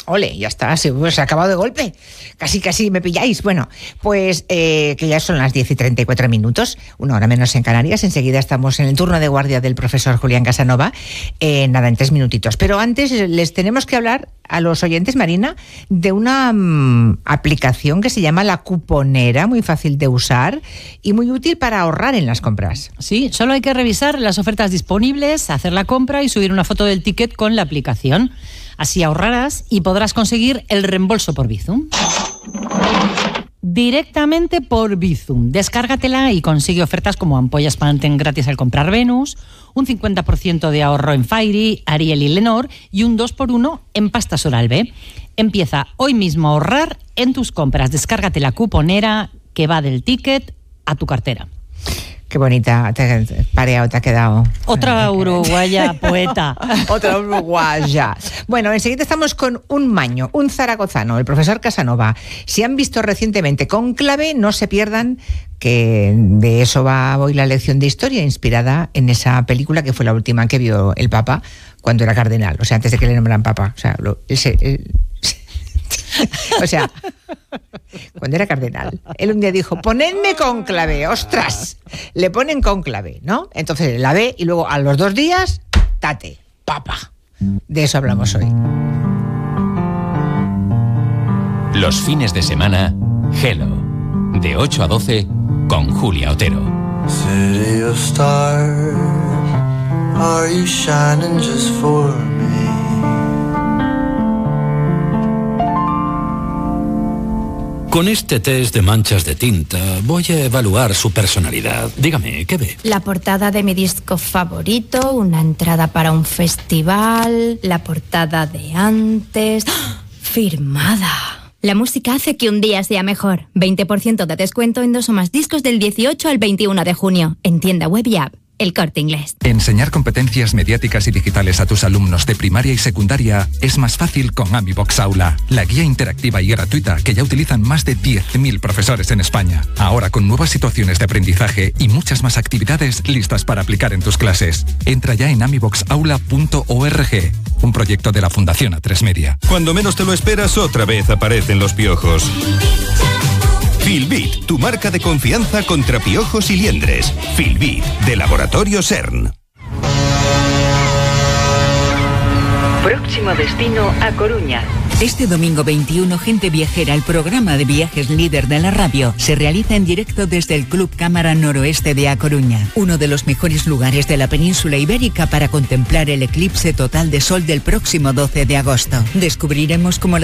Ole, ya está, se ha acabado de golpe. Casi me pilláis. Bueno, pues que ya son las 10:34, 1 hora menos en Canarias. Enseguida estamos en el turno de guardia del profesor Julián Casanova. Nada, en 3 minutitos. Pero antes les tenemos que hablar a los oyentes, Marina, de una aplicación que se llama La Cuponera, muy fácil de usar y muy útil para ahorrar en las compras. Sí, solo hay que revisar las ofertas disponibles, hacer la compra y subir una foto del ticket con la aplicación. Así ahorrarás y podrás conseguir el reembolso por Bizum. Directamente por Bizum. Descárgatela y consigue ofertas como ampollas Pantene gratis al comprar Venus, un 50% de ahorro en Fairy, Ariel y Lenor y un 2x1 en pastas Oral-B. Empieza hoy mismo a ahorrar en tus compras. Descárgate La Cuponera, que va del ticket a tu cartera. Qué bonita, pareado te ha quedado. Otra uruguaya poeta. Otra uruguaya. Bueno, enseguida estamos con un maño, un zaragozano, el profesor Casanova. Si han visto recientemente Cónclave, no se pierdan, que de eso va hoy la lección de historia, inspirada en esa película que fue la última que vio el Papa cuando era cardenal, o sea, antes de que le nombraran Papa. O sea, o sea, cuando era cardenal, él un día dijo, ponedme Cónclave, ostras, le ponen Cónclave, ¿no? Entonces la ve y luego a los 2 días, tate, papa. De eso hablamos hoy. Los fines de semana, Hello, de 8 a 12, con Julia Otero. City of stars, are you shining just for me? Con este test de manchas de tinta voy a evaluar su personalidad. Dígame, ¿qué ve? La portada de mi disco favorito, una entrada para un festival, la portada de antes... ¡Oh! Firmada. La música hace que un día sea mejor. 20% de descuento en 2 o más discos del 18 al 21 de junio. En tienda web y app. El Corte Inglés. Enseñar competencias mediáticas y digitales a tus alumnos de primaria y secundaria es más fácil con AmiBox Aula, la guía interactiva y gratuita que ya utilizan más de 10.000 profesores en España. Ahora con nuevas situaciones de aprendizaje y muchas más actividades listas para aplicar en tus clases. Entra ya en amiboxaula.org, un proyecto de la Fundación A3 Media. Cuando menos te lo esperas, otra vez aparecen los piojos. Filbit, tu marca de confianza contra piojos y liendres. Filbit, de Laboratorio CERN. Próximo destino a Coruña. Este domingo 21, Gente Viajera, el programa de viajes líder de la radio, se realiza en directo desde el Club Cámara Noroeste de A Coruña, uno de los mejores lugares de la península ibérica para contemplar el eclipse total de sol del próximo 12 de agosto. Descubriremos cómo